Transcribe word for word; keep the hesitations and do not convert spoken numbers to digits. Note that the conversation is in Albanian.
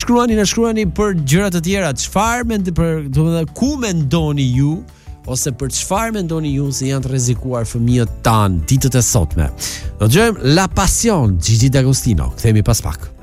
shkruani, na shkruani për gjëra të tjera, çfarë mend për, domethënë ku mendoni ju ose për çfarë mendoni ju se janë të rrezikuar fëmijët tan ditët e sotme. Do të dëgjojmë La Passion, Gigi D'Agostino. Kthehemi pas pak.